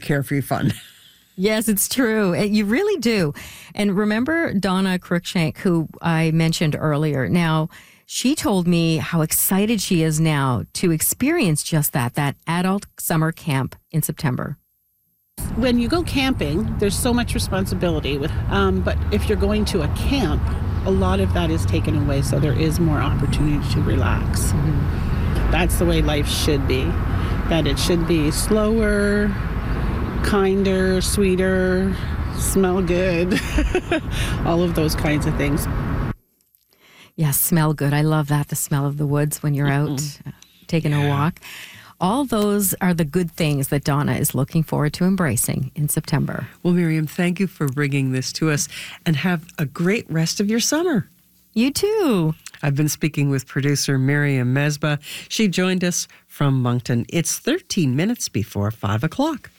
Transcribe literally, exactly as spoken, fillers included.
carefree fun. Yes, it's true. You really do. And remember Donna Cruikshank, who I mentioned earlier. Now, she told me how excited she is now to experience just that, that adult summer camp in September. When you go camping, there's so much responsibility. With, um, but if you're going to a camp, a lot of that is taken away, so there is more opportunity to relax. Mm-hmm. That's the way life should be. That it should be slower, kinder, sweeter, smell good, all of those kinds of things. Yes, smell good. I love that, the smell of the woods when you're out mm-hmm. uh, taking yeah. a walk. All those are the good things that Donna is looking forward to embracing in September. Well, Miriam, thank you for bringing this to us, and have a great rest of your summer. You too. I've been speaking with producer Miriam Mesbah. She joined us from Moncton. It's thirteen minutes before five o'clock.